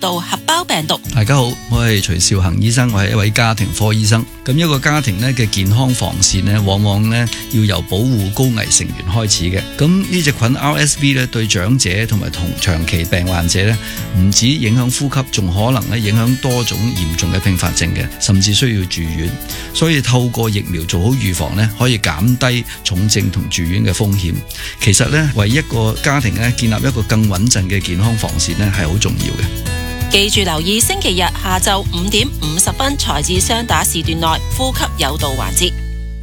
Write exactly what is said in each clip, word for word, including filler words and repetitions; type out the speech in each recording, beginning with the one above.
道合胞病毒。 大家好，我係徐少恒醫生，我係一位家庭科醫生。咁一個家庭呢嘅健康防線呢，往往呢要由保護高危成員開始嘅。咁呢隻菌 R S V 呢，對長者同埋同長期病患者呢，唔止影響呼吸，仲可能呢影響多種嚴重嘅併發症嘅，甚至需要住院。所以透過疫苗做好預防呢，可以減低重症同住院嘅風險。其實呢，為一個家庭呢建立一個更穩陣嘅健康防線呢，係好重要嘅。 記住留意星期日下晝五點五十分財智雙打時段內呼吸有道環節。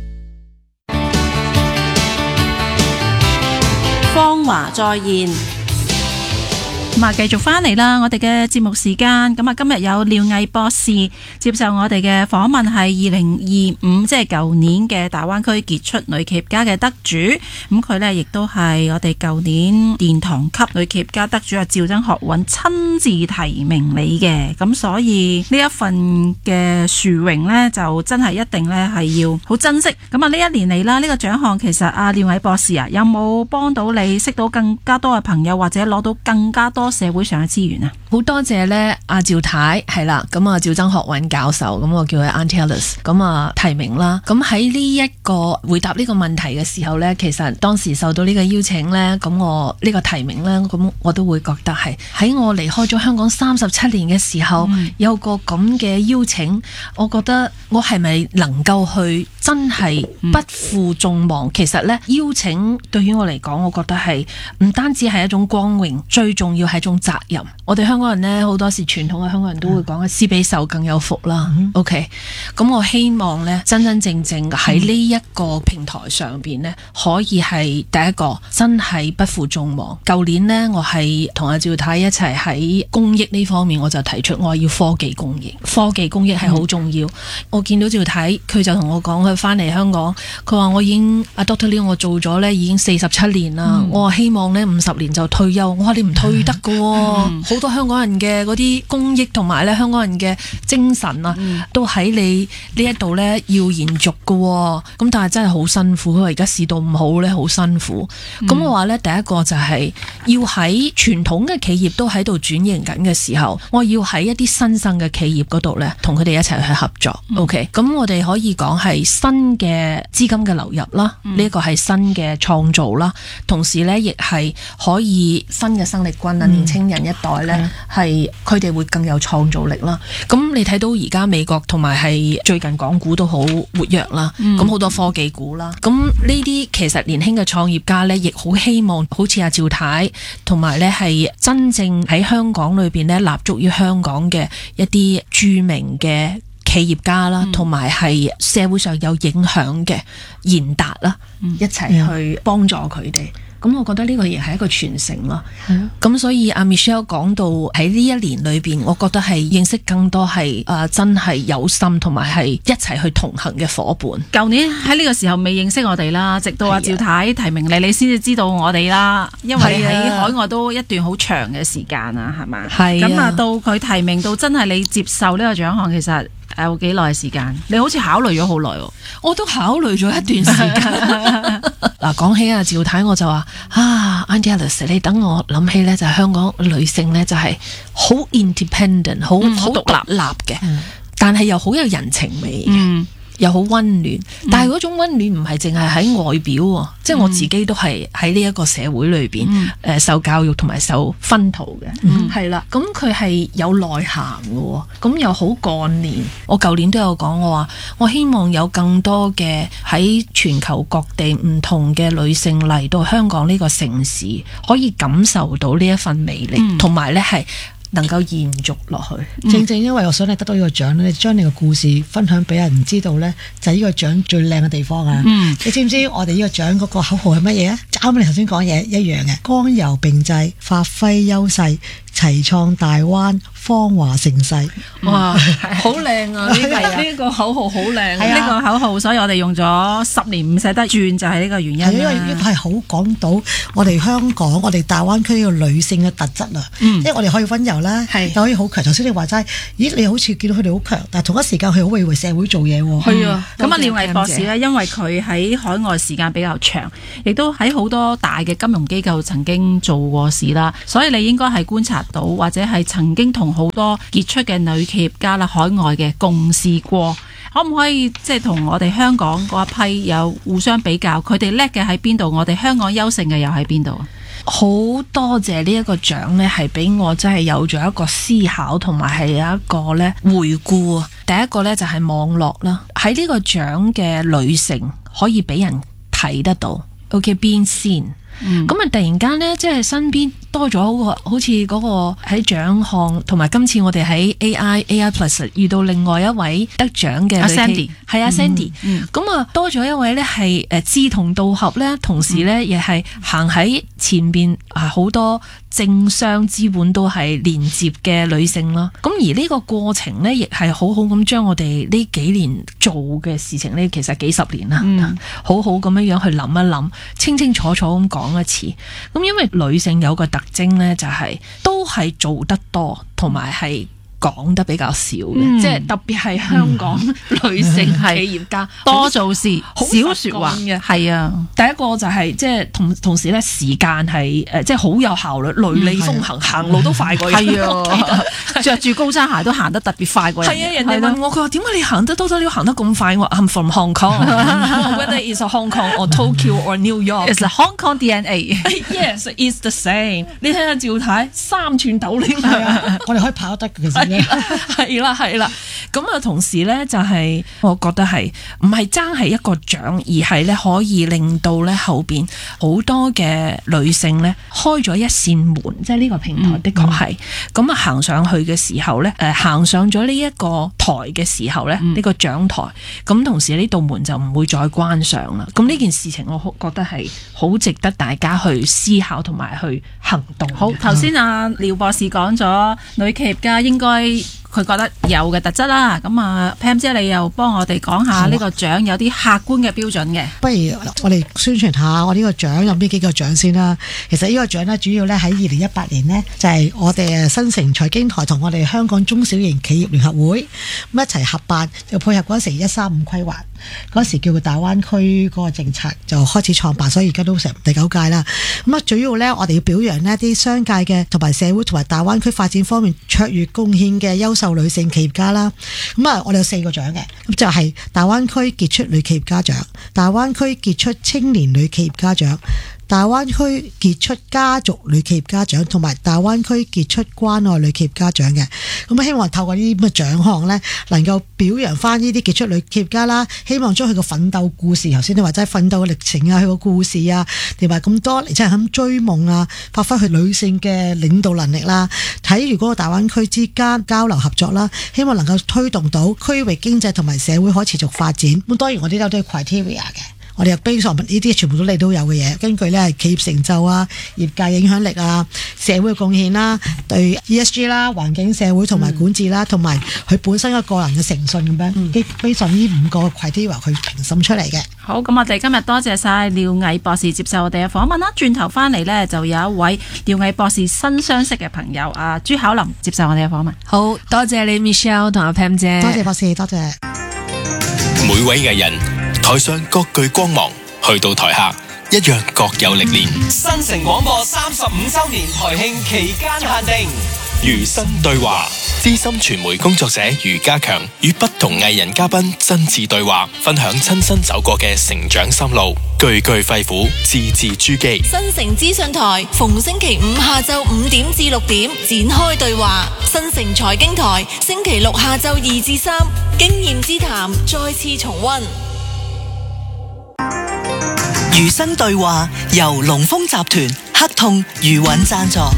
芳華再現。 咁啊，繼續翻嚟啦！我哋嘅節目時間，咁啊，今日有廖毅博士接受我哋嘅訪問，係二零二五，即係舊年嘅大灣區傑出女企業家嘅得主。咁佢呢亦都係我哋舊年殿堂級女企業家得主啊，趙曾學韻親自提名你嘅。咁所以呢一份嘅殊榮呢，就真係一定呢係要好珍惜。咁啊，呢一年嚟啦，呢、這個獎項其實啊，廖毅博士啊，有冇幫到你識到更加多嘅朋友，或者攞到更加多社會上嘅資源啊？ 好多謝咧，阿趙太係啦，咁啊趙曾學韻教授，咁我叫佢 Auntie Alice，咁啊提名啦。咁喺呢一個回答呢個問題嘅時候咧，其實當時受到呢個邀請咧，咁我呢個提名咧，咁我都會覺得係喺我離開咗香港三十七年嘅時候，嗯、有個咁嘅邀請，我覺得我係咪能夠去真係不負眾望？嗯、其實咧，邀請對於我嚟講，我覺得係唔單止係一種光榮，最重要係一種責任。我哋香港人呢，好多時傳統嘅香港人都會講嘅，施比受更有福啦。嗯、OK，咁我希望呢，真真正正喺呢一個平台上邊呢，可以係第一個真係不負眾望。舊年呢，我係同阿趙太一齊喺公益呢方面，我就提出我要科技公益，科技公益係好重要。嗯、我見到趙太，佢就同我講，佢翻嚟香港，佢話我已經阿 Doctor Liu 我做咗呢已經四十七年啦。嗯、我話希望呢五十年就退休。我話你唔退得噶。嗯好多香港人嘅嗰啲公益同埋咧，香港人嘅精神啊，嗯、都喺你呢一度咧要延續嘅。咁但係真係好辛苦，因為而家市道唔好咧，好辛苦。咁、嗯、我話咧，第一個就係要喺傳統嘅企業都喺度轉型緊嘅時候，我要喺一啲新生嘅企業嗰度咧，同佢哋一齊去合作。嗯、OK，咁我哋可以講係新嘅資金嘅流入啦，呢一、嗯、個係新嘅創造啦，同時咧亦係可以新嘅生力軍啊，嗯、年青人一代咧係佢哋會更有創造力啦。咁你睇到而家美國同埋係最近港股都好活躍啦，咁好、嗯、多科技股啦。咁呢啲其實年輕嘅創業家咧，亦好希望好似阿趙太同埋咧係真正喺香港裏邊咧立足於香港嘅一啲著名嘅企業家啦，同埋係社會上有影響嘅賢達啦，嗯、一齊去幫助佢哋。咁我覺得呢個亦係一個傳承咯。咁的所以阿 Michelle 講到喺呢一年裏邊，我覺得係認識更多係啊、呃、真係有心同埋係一齊去同行嘅夥伴。 舊年喺呢個時候未認識我哋啦，直到阿趙太提名你，你先至知道我哋啦。因為喺海外都一段好長嘅時間啊，係嘛？係咁啊，到佢提名到真係你接受呢個獎項，其實有幾耐時間？你好似考慮咗好耐喎。 我都考慮咗一段時間。嗱，講起阿趙太，我就話啊 Auntie Alice， 你等我諗起咧，就係香港女性咧，就係好 independent， 好好獨立嘅，嗯、但係又好有人情味嘅。嗯又好溫暖，但係嗰種溫暖唔係淨係喺外表，嗯、即係我自己都係喺呢一個社會裏邊誒、嗯呃、受教育同埋受熏陶嘅，係啦、嗯。咁佢係有內涵嘅，咁又好幹練。我舊年都有講，我話我希望有更多嘅喺全球各地唔同嘅女性嚟到香港呢個城市，可以感受到呢一份魅力，同埋咧係能夠延續落去。 嗯、正正因為我想你得到呢個獎咧，你將你個故事分享俾人知道咧，就係、是、呢個獎最靚嘅地方啊！嗯、你知唔知我哋呢個獎嗰個口號係乜嘢啊？啱你頭先講嘢一樣嘅，剛柔並濟，發揮優勢，齊創大灣，芳華盛世。 哇，好靚啊！呢個呢個口號好靚，呢個口號，所以我哋用咗十年唔捨得轉，就係呢個原因。 係因為呢個係好講到我哋香港、我哋大灣區呢個女性嘅特質啊。嗯、因為我哋可以溫柔啦，是又可以好強。頭先你話齋，咦？你好似見到佢哋好強，但係同一時間佢好為為社會做嘢喎。係啊， 咁啊，廖毅博士咧，因為佢喺海外時間比較長，亦都喺好好多大嘅金融機構曾經做過事啦，所以你應該係觀察到或者係曾經同好多傑出嘅女企業家啦，海外嘅共事過。可唔可以即係同我哋香港嗰一批有互相比較？佢哋叻嘅喺邊度？我哋香港優勝嘅又喺邊度啊？ 好多謝呢一個獎呢，係俾我真係有咗一個思考，同埋係有一個呢回顧。第一個呢，就係網絡啦，喺呢個獎嘅女性可以俾人睇得到 ，OK being seen。咁啊！突然間咧，即係身邊多咗個，好似嗰個喺獎項，同埋今次我哋喺 A I A I Plus 遇到另外一位得獎嘅 Sandy， 係啊 Sandy，咁啊多咗一位咧係誒志同道合咧，同時咧亦係行喺前邊啊好多政商資本都係連接嘅女性啦。咁而呢個過程咧，亦係好好咁將我哋呢幾年做嘅事情咧，其實幾十年啦，嗯、好好咁樣樣去諗一諗，清清楚楚咁講一次。咁因為女性有個特徵呢，就係、是、都係做得多，同埋係講得比較少嘅，嗯、即係特別係香港女性企業家、嗯、 多做事， 好少說話嘅。係啊， 第一個就係、是、即係同同時咧，時間係誒即係好有效率，雷厲風行，行、嗯、路都快過人。係啊， 着住高踭鞋都行得特別快過人。係啊， 人哋問我，佢話點解你行得多多，你行得咁快？我話 I'm from Hong Kong，whether it's Hong Kong or Tokyo or New York，it's a Hong Kong D N A。 Yes, it's the same。你睇下趙太三寸斗零， 我哋可以跑得嘅其實。 係啦係啦，咁啊同時咧就係、是、我覺得係唔係爭係一個獎，而係咧可以令到咧後邊好多嘅女性咧開咗一扇門，即係呢個平台的確係咁啊行上去嘅時候咧，誒、呃、行上咗呢一個台嘅時候咧，呢、嗯、個獎台，咁同時呢道門就唔會再關上啦。咁呢件事情我覺得係好值得大家去思考同埋去行動。 好，頭先阿廖博士講咗女企業家應該佢覺得有嘅特質啦，咁啊 Pam 姐你又幫我哋講下呢個獎有啲客觀嘅標準嘅。 不如我哋宣傳下我呢個獎有邊幾個獎先啦。其實呢個獎呢，主要呢喺二零一八年呢，就係、是、我哋新城財經台同我哋香港中小型企業聯合會咁一齊合辦，就配合嗰時一三五規劃嗰時叫做大灣區嗰個政策就開始創辦，所以而家都成第九屆啦。咁啊主要呢，我哋要表揚呢啲商界嘅同埋社會同埋大灣區發展方面卓越貢獻嘅優秀女性企業家啦。咁啊我哋有四個獎嘅，咁就係、是、大灣區傑出女企業家獎、大灣區傑出青年女企業家獎、大灣區傑出家族女企業家獎同埋大灣區傑出關愛女企業家獎嘅。咁希望透過呢啲咁嘅獎項呢，能夠表揚翻呢啲傑出女企業家啦，希望將佢個奮鬥故事，頭先你話齋奮鬥嘅歷程啊，佢個故事啊，同埋咁多嚟真係咁追夢啊，發揮佢女性嘅領導能力啦，睇住嗰個大灣區之間交流合作啦，希望能夠推動到區域經濟同埋社會可持續發展。咁當然我哋有啲 criteria 嘅。我哋又 base on 呢啲全部都你都有嘅嘢，根據咧企業成就啊、業界影響力啊、社會嘅貢獻啦、對 E S G 啦、環境社會同埋管治啦，同埋佢本身一個人嘅誠信咁樣，基 base on 呢五個 criteria 去評審出嚟嘅。 好，咁我哋今日多謝晒廖毅博士接受我哋嘅訪問啦。轉頭翻嚟呢，就有一位廖毅博士新相識嘅朋友啊，朱巧琳接受我哋嘅訪問。 好多謝你 Michelle 同阿 Pam 姐， 多謝博士，多謝。 每位藝人台上各具光芒，去到台下一樣各有歷練。 新城廣播三十五周年台慶期間限定， 餘生對話，資深傳媒工作者余家強與不同藝人嘉賓親自對話，分享親身走過嘅成長心路，句句肺腑，字字珠璣。 新城資訊台逢星期五下晝五點至六點展開對話，新城財經台星期六下晝二至三經驗之談再次重溫。 餘生對話由龍豐集團、黑痛、余韻贊助。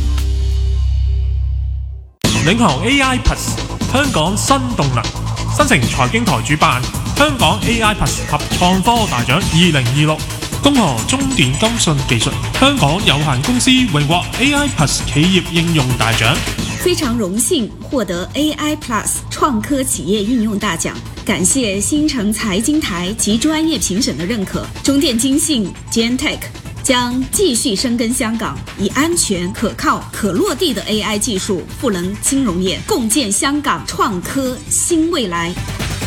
領航 A I Plus 香港新動能，新城財經台主辦香港 A I Plus 及創科大獎二零二六，恭賀中電金信技術香港有限公司榮獲 A I Plus 企業應用大獎。 非常榮幸獲得 A I Plus 創科企業應用大獎，感謝新城財經台及專業評審的認可，中電金信 Gentech 將繼續深耕香港，以安全、可靠、可落地的 A I 技術賦能金融業，共建香港創科新未來。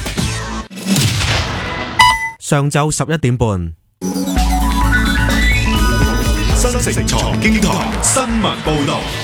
上晝十一點半， 新城財經台新聞報道。